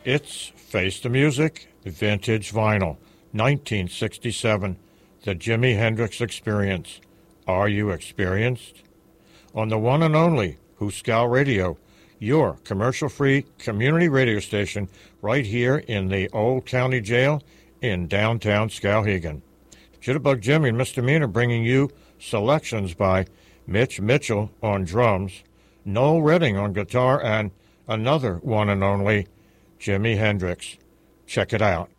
It's Face the Music, Vintage Vinyl, 1967, the Jimi Hendrix Experience. Are you experienced? On the one and only Hooskow Radio, your commercial-free community radio station right here in the Old County Jail in downtown Skowhegan. Jitterbug Jimmy and Misdemeanor bringing you selections by Mitch Mitchell on drums, Noel Redding on guitar, and another one and only Jimi Hendrix. Check it out.